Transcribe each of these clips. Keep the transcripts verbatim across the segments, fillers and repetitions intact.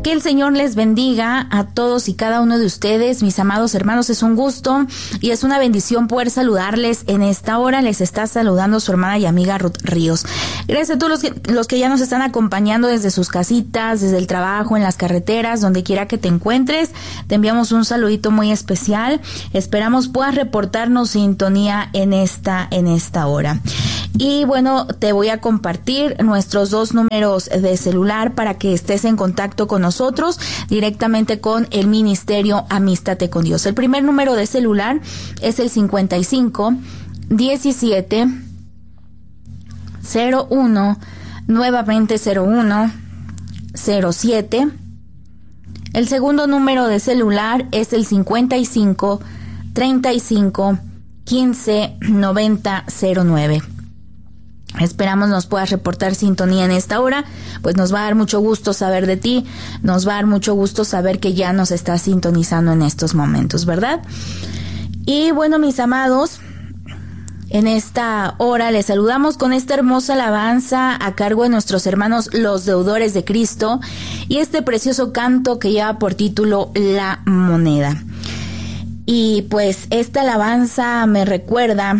Que el Señor les bendiga a todos y cada uno de ustedes, mis amados hermanos. Es un gusto y es una bendición poder saludarles en esta hora. Les está saludando su hermana y amiga Ruth Ríos. Gracias a todos los que, los que ya nos están acompañando desde sus casitas, desde el trabajo, en las carreteras, donde quiera que te encuentres. Te enviamos un saludito muy especial. Esperamos puedas reportarnos sintonía en esta, en esta hora. Y bueno, te voy a compartir nuestros dos números de celular para que estés en contacto con nosotros directamente con el Ministerio Amístate con Dios. El primer número de celular es el cincuenta y cinco, diecisiete, cero uno, nuevamente cero uno, cero siete. El segundo número de celular es el cincuenta y cinco, treinta y cinco, quince, noventa, cero nueve. Esperamos nos puedas reportar sintonía en esta hora, pues nos va a dar mucho gusto saber de ti, nos va a dar mucho gusto saber que ya nos estás sintonizando en estos momentos, ¿verdad? Y bueno, mis amados, en esta hora les saludamos con esta hermosa alabanza a cargo de nuestros hermanos los deudores de Cristo y este precioso canto que lleva por título La Moneda. Y pues esta alabanza me recuerda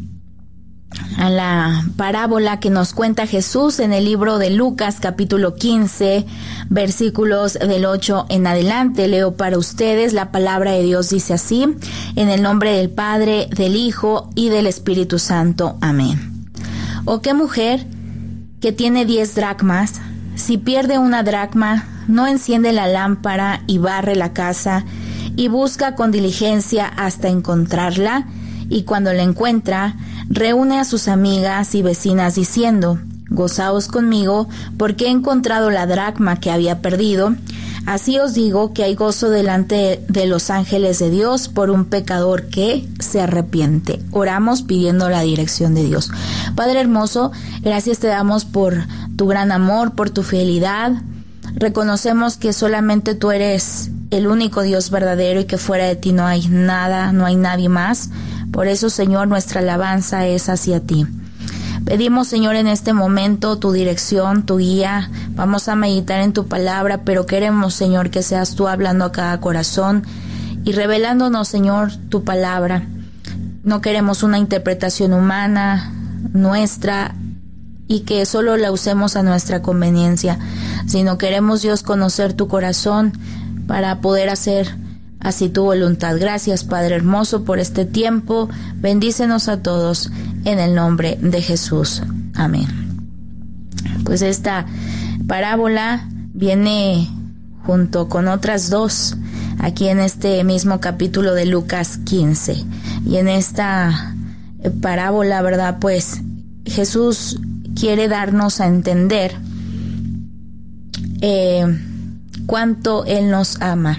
a la parábola que nos cuenta Jesús en el libro de Lucas capítulo quince, versículos del ocho en adelante. Leo para ustedes, la palabra de Dios dice así: en el nombre del Padre, del Hijo y del Espíritu Santo. Amén. ¿O qué mujer que tiene diez dracmas, si pierde una dracma, no enciende la lámpara y barre la casa y busca con diligencia hasta encontrarla? Y cuando la encuentra, reúne a sus amigas y vecinas diciendo: gozaos conmigo, porque he encontrado la dracma que había perdido. Así os digo que hay gozo delante de los ángeles de Dios por un pecador que se arrepiente. Oramos pidiendo la dirección de Dios. Padre hermoso, gracias te damos por tu gran amor, por tu fidelidad. Reconocemos que solamente tú eres el único Dios verdadero y que fuera de ti no hay nada, no hay nadie más. Por eso, Señor, nuestra alabanza es hacia ti. Pedimos, Señor, en este momento tu dirección, tu guía. Vamos a meditar en tu palabra, pero queremos, Señor, que seas tú hablando a cada corazón y revelándonos, Señor, tu palabra. No queremos una interpretación humana nuestra y que solo la usemos a nuestra conveniencia, sino queremos, Dios, conocer tu corazón para poder hacer así tu voluntad. Gracias, Padre hermoso, por este tiempo. Bendícenos a todos en el nombre de Jesús. Amén. Pues esta parábola viene junto con otras dos aquí en este mismo capítulo de Lucas quince. Y en esta parábola, ¿verdad? Pues Jesús quiere darnos a entender eh, cuánto Él nos ama.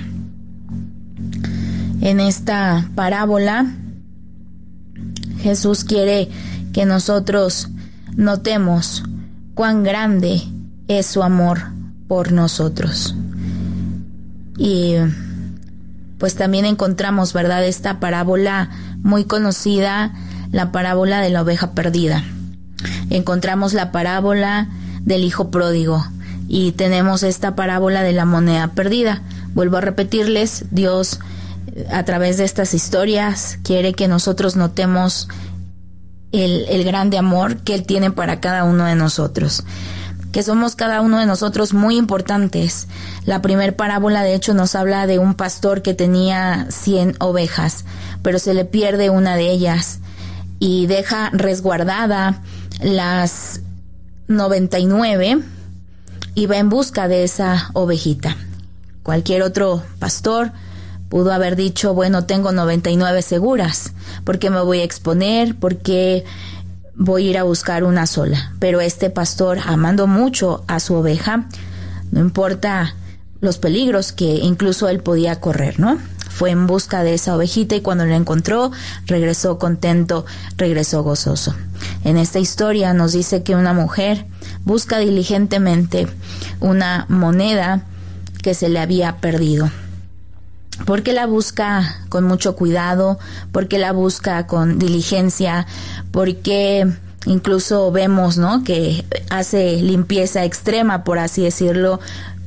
En esta parábola, Jesús quiere que nosotros notemos cuán grande es su amor por nosotros. Y pues también encontramos, ¿verdad?, esta parábola muy conocida, la parábola de la oveja perdida. Encontramos la parábola del hijo pródigo y tenemos esta parábola de la moneda perdida. Vuelvo a repetirles, Dios a través de estas historias quiere que nosotros notemos el, el grande amor que Él tiene para cada uno de nosotros, que somos cada uno de nosotros muy importantes. La primer parábola de hecho nos habla de un pastor que tenía cien ovejas, pero se le pierde una de ellas y deja resguardada las noventa y nueve y va en busca de esa ovejita. Cualquier otro pastor pudo haber dicho, bueno, tengo noventa y nueve seguras, ¿por qué me voy a exponer? ¿Por qué voy a ir a buscar una sola? Pero este pastor, amando mucho a su oveja, no importa los peligros que incluso él podía correr, ¿no? Fue en busca de esa ovejita y cuando la encontró, regresó contento, regresó gozoso. En esta historia nos dice que una mujer busca diligentemente una moneda que se le había perdido. ¿Por qué la busca con mucho cuidado? ¿Por qué la busca con diligencia? Porque incluso vemos, ¿no?, que hace limpieza extrema, por así decirlo,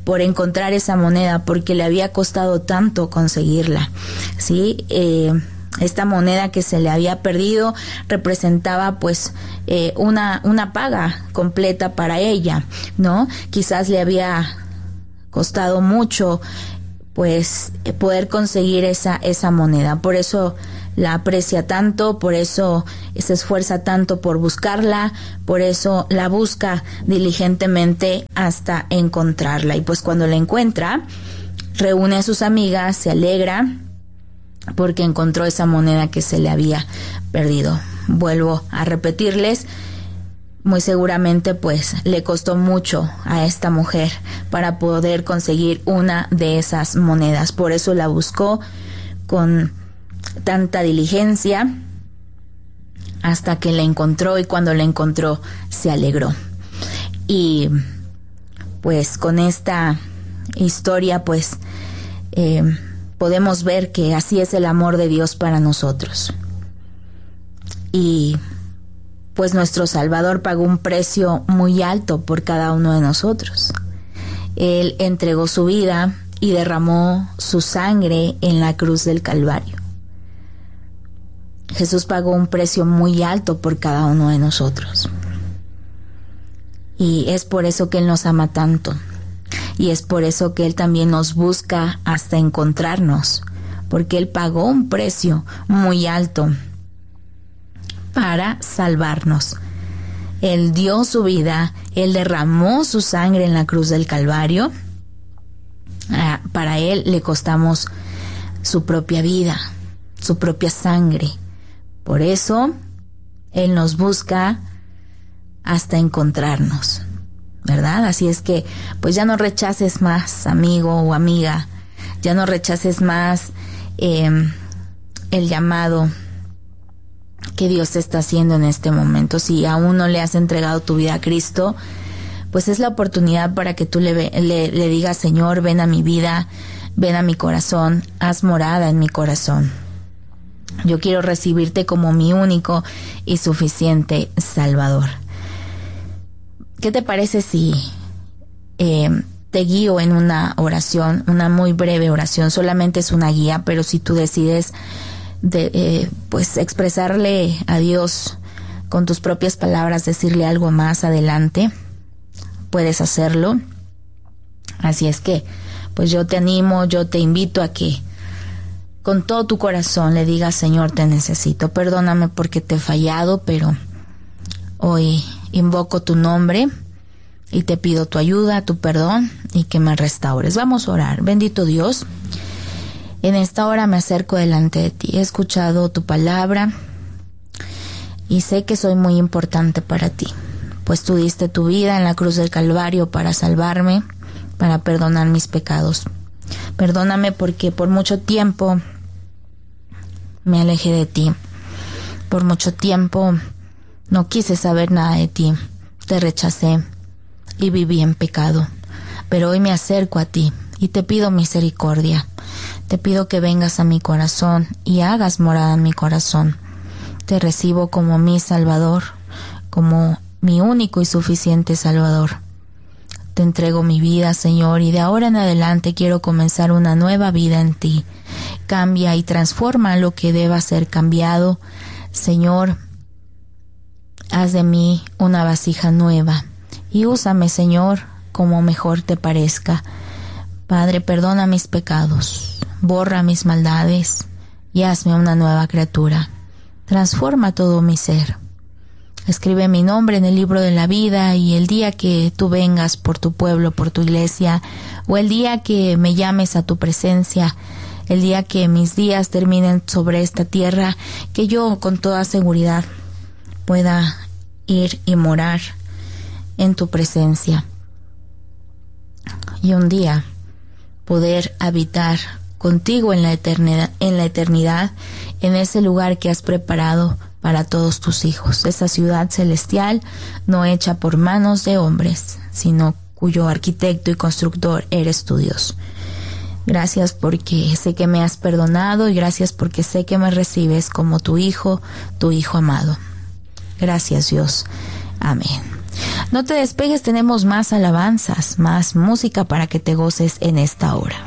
por encontrar esa moneda, porque le había costado tanto conseguirla, ¿sí? Eh, esta moneda que se le había perdido representaba pues eh, una, una paga completa para ella, ¿no? Quizás le había costado mucho pues poder conseguir esa, esa moneda, por eso la aprecia tanto, por eso se esfuerza tanto por buscarla, por eso la busca diligentemente hasta encontrarla. Y pues cuando la encuentra, reúne a sus amigas, se alegra porque encontró esa moneda que se le había perdido. Vuelvo a repetirles, muy seguramente pues le costó mucho a esta mujer para poder conseguir una de esas monedas. Por eso la buscó con tanta diligencia hasta que la encontró, y cuando la encontró se alegró. Y pues con esta historia pues eh, podemos ver que así es el amor de Dios para nosotros. Y pues nuestro Salvador pagó un precio muy alto por cada uno de nosotros. Él entregó su vida y derramó su sangre en la cruz del Calvario. Jesús pagó un precio muy alto por cada uno de nosotros. Y es por eso que Él nos ama tanto. Y es por eso que Él también nos busca hasta encontrarnos. Porque Él pagó un precio muy alto para salvarnos. Él dio su vida, Él derramó su sangre en la cruz del Calvario. Ah, para Él le costamos su propia vida, su propia sangre. Por eso Él nos busca hasta encontrarnos, ¿verdad? Así es que pues ya no rechaces más, amigo o amiga, ya no rechaces más eh, el llamado que Dios te está haciendo en este momento. Si aún no le has entregado tu vida a Cristo, pues es la oportunidad para que tú le, le, le digas: Señor, ven a mi vida, ven a mi corazón, haz morada en mi corazón. Yo quiero recibirte como mi único y suficiente Salvador. ¿Qué te parece si eh, te guío en una oración, una muy breve oración? Solamente es una guía, pero si tú decides de, eh, pues expresarle a Dios con tus propias palabras, decirle algo más adelante, puedes hacerlo. Así es que pues yo te animo, yo te invito a que con todo tu corazón le digas: Señor, te necesito, perdóname porque te he fallado, pero hoy invoco tu nombre y te pido tu ayuda, tu perdón y que me restaures. Vamos a orar. Bendito Dios, en esta hora me acerco delante de ti. He escuchado tu palabra y sé que soy muy importante para ti, pues tú diste tu vida en la cruz del Calvario para salvarme, para perdonar mis pecados. Perdóname porque por mucho tiempo me alejé de ti. Por mucho tiempo no quise saber nada de ti. Te rechacé y viví en pecado. Pero hoy me acerco a ti y te pido misericordia. Te pido que vengas a mi corazón y hagas morada en mi corazón. Te recibo como mi Salvador, como mi único y suficiente Salvador. Te entrego mi vida, Señor, y de ahora en adelante quiero comenzar una nueva vida en ti. Cambia y transforma lo que deba ser cambiado. Señor, haz de mí una vasija nueva y úsame, Señor, como mejor te parezca. Padre, perdona mis pecados, borra mis maldades y hazme una nueva criatura. Transforma todo mi ser. Escribe mi nombre en el libro de la vida, y el día que tú vengas por tu pueblo, por tu iglesia, o el día que me llames a tu presencia, el día que mis días terminen sobre esta tierra, que yo con toda seguridad pueda ir y morar en tu presencia. Y un día poder habitar contigo en la eternidad, en la eternidad, en ese lugar que has preparado para todos tus hijos, esa ciudad celestial no hecha por manos de hombres, sino cuyo arquitecto y constructor eres tu Dios. Gracias porque sé que me has perdonado, y gracias porque sé que me recibes como tu hijo, tu hijo amado. Gracias, Dios. Amén. No te despegues, tenemos más alabanzas, más música para que te goces en esta hora.